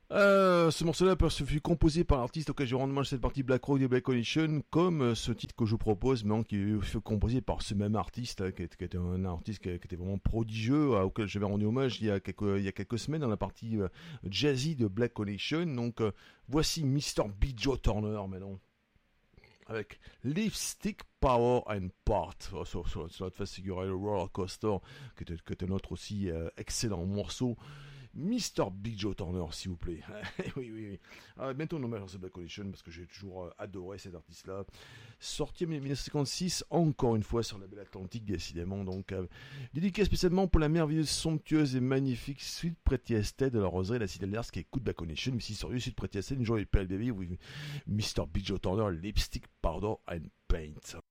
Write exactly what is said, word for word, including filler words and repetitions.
Euh, ce morceau-là ce fut composé par l'artiste auquel je rends hommage cette partie Black Rock et Black Connection, comme euh, ce titre que je vous propose, mais qui fut composé par ce même artiste, hein, qui, est, qui était un artiste qui, qui était vraiment prodigieux, euh, auquel j'avais rendu hommage il y a quelques, il y a quelques semaines dans la partie euh, jazzy de Black Connection. Donc euh, voici mister B. Joe Turner maintenant, avec Lipstick Power and Part. Oh, sur, sur, sur notre face figurait le Roller Coaster, qui était, qui était notre aussi euh, excellent morceau. mister Big Joe Turner, s'il vous plaît. oui, oui, oui. Euh, bientôt un hommage à ce Black Collection, parce que j'ai toujours euh, adoré cet artiste-là. Sorti en dix-neuf cent cinquante-six, encore une fois sur la Belle Atlantique, décidément. Donc, euh, dédié spécialement pour la merveilleuse, somptueuse et magnifique suite Pretty Estate de la Roseraie, la Citadelle d'Ars, qui écoute Black Connection. Mais si sérieux, suite Pretty Estate, une journée P L B V, oui, mister Big Joe Turner, Lipstick Powder and Paint.